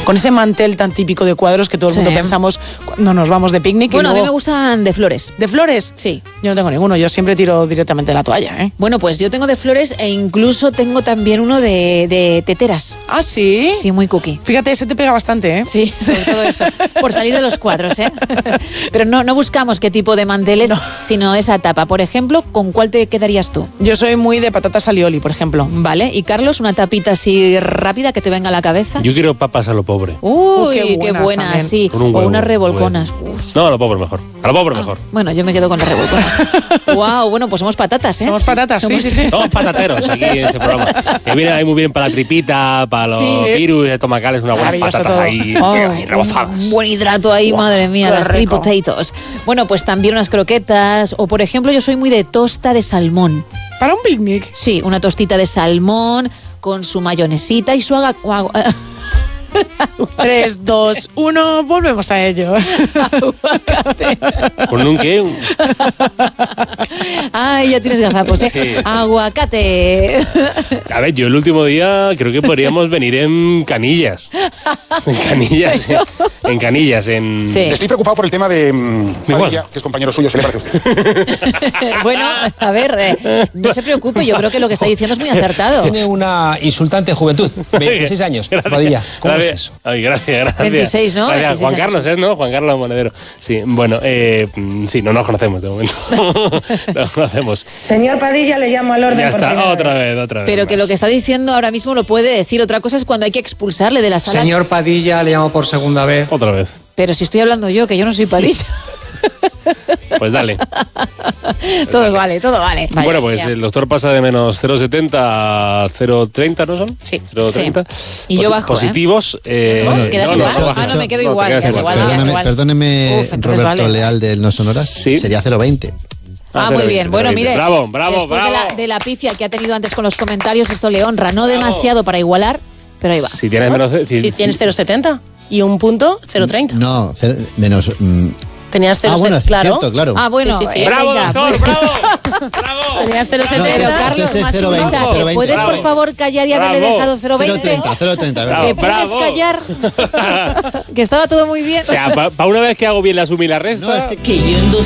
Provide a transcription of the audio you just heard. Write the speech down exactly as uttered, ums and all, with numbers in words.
con ese mantel tan típico de cuadros que todo el Sí. mundo pensamos cuando nos vamos de picnic. Bueno, y luego... a mí me gustan de flores. ¿De flores? Sí. Yo no tengo ninguno, yo siempre tiro directamente de la toalla, ¿eh? Bueno, pues yo tengo de flores e incluso tengo también uno de, de teteras. ¿Ah, sí? Sí, muy cookie. Fíjate, ese te pega bastante, ¿eh? Sí, sobre todo eso. Por salir de los cuadros, ¿eh? Pero no, no buscamos qué tipo de manteles, No. sino esa tapa. Por ejemplo, ¿con cuál te quedarías tú? Yo soy muy de patatas alioli, por ejemplo. Vale. Y Carlos, una tapita así rápida que te venga a la cabeza. Yo quiero papas a lo pobre. Uy, Uh, qué qué buenas buena, también. sí. Con un O huevo, unas revolconas. huevo. No, a lo pobre mejor. A lo pobre mejor. Bueno, yo me quedo con las revolconas. Wow, bueno, pues somos patatas, ¿eh? Somos patatas, Somos- sí, sí, sí. Somos patateros aquí en este programa. Que viene ahí muy bien para la tripita, para los Sí. virus estomacales, unas buenas Maravilloso patatas todo. ahí, Oh, ahí rebozadas. un buen hidrato ahí, Guau, madre mía, qué las three rico. potatoes. Bueno, pues también unas croquetas. O, por ejemplo, yo soy muy de tosta de salmón. Para un picnic. Sí, una tostita de salmón con su mayonesita y su aga- agu- tres, dos, uno, volvemos a ello. aguacate. ¿Con un qué? Un- Ay, ya tienes gazapos, ¿eh? Sí. Aguacate. A ver, yo el último día creo que podríamos venir en canillas. En canillas, en, en canillas, en... Sí. Estoy preocupado por el tema de mm, Igual. Padilla, que es compañero suyo, ¿se le parece a usted? Bueno, a ver, eh, no se preocupe, yo creo que lo que está diciendo es muy acertado. Tiene una insultante juventud. veintiséis años, Gracias. Padilla. ¿Cómo Gracias. es eso? Ay, gracias, gracias. veintiséis, ¿no? Gracias. veintiséis Juan años. Carlos, ¿es, no? Juan Carlos Monedero. Sí, bueno, eh, mm, sí, no nos conocemos de momento. No nos conocemos. Señor Padilla, le llamo al orden Ya por está, primera otra vez. vez, otra vez. Pero que más. lo que está diciendo ahora mismo lo puede decir. Otra cosa es cuando hay que expulsarle de la sala. Señor Padilla, le llamo por segunda vez. Otra vez. Pero si estoy hablando yo, que yo no soy Padilla. Pues dale. Todo vale, todo vale. Vaya, bueno, pues ya. el doctor pasa de menos cero coma setenta a cero coma treinta, ¿no son? Sí. cero coma treinta. Sí. Y yo Posi- bajo, ¿eh? Positivos. Eh, No, Bueno, ¿quedas de igual? hecho, Ah, no, de me quedo no, te igual. quedas ya, igual. igual, ya, Perdóname, igual. perdóneme, Uf, entonces Roberto vale. Leal del No Sonoras. Sí. Sería cero coma veinte. Ah, Ah, muy cero bien. veinte, Bueno, cero veinte. mire, Bravo, bravo, después de bravo. la, de la pifia que ha tenido antes con los comentarios, esto le honra. No demasiado para igualar, pero ahí va. Si tienes menos. Si tienes cero coma setenta y un punto, cero coma treinta. No, cero- menos. mm, Tenías cero ah, coma bueno, setenta, es claro. cierto, claro. Ah, bueno. Sí, sí, sí. eh, ¡Bravo, venga. doctor! ¡Bravo! ¡Bravo! Tenías cero coma No, Pero setenta. Carlos, entonces más cero coma veinte, prisa, cero ¿te coma puedes veinte. por favor callar y haberle Bravo. dejado cero coma cero coma veinte? treinta, cero coma treinta, Bravo. ¿Te ¿verdad? puedes callar? Que estaba todo muy bien. O sea, para una vez que hago bien la suma y la resta. No, es que Que yo en dos